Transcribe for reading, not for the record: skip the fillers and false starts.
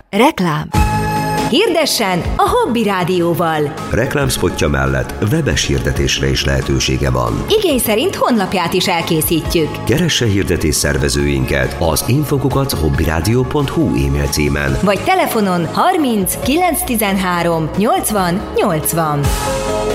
Reklám. Hirdessen a Hobby Rádióval. Reklámszpotja mellett webes hirdetésre is lehetősége van. Igény szerint honlapját is elkészítjük. Keresse hirdetés szervezőinket az info@hobbyradio.hu e-mail címen. Vagy telefonon 30 913 80 80.